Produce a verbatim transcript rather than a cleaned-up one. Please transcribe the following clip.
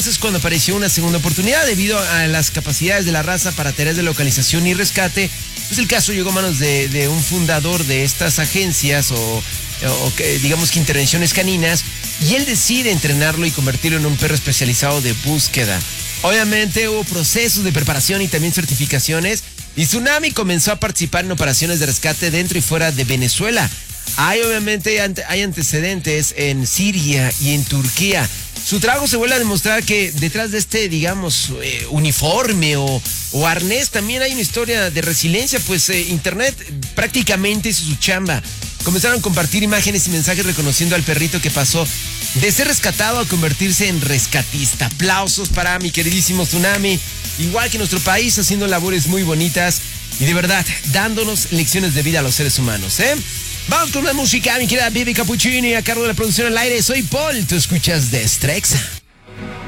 entonces cuando apareció una segunda oportunidad debido a las capacidades de la raza para tareas de localización y rescate. Pues el caso llegó a manos de, de un fundador de estas agencias o, o que, digamos que intervenciones caninas, y él decide entrenarlo y convertirlo en un perro especializado de búsqueda. Obviamente hubo procesos de preparación y también certificaciones, y Tsunami comenzó a participar en operaciones de rescate dentro y fuera de Venezuela. Hay obviamente hay antecedentes en Siria y en Turquía. Su trabajo se vuelve a demostrar que detrás de este, digamos, eh, uniforme o, o arnés también hay una historia de resiliencia, pues eh, Internet prácticamente hizo su chamba. Comenzaron a compartir imágenes y mensajes reconociendo al perrito que pasó de ser rescatado a convertirse en rescatista. Aplausos para mi queridísimo Tsunami, igual que nuestro país, haciendo labores muy bonitas y de verdad dándonos lecciones de vida a los seres humanos, ¿eh? Vamos con la música, mi querida Bibi Cappuccini, a cargo de la producción al aire. Soy Paul, tú escuchas Destrexa.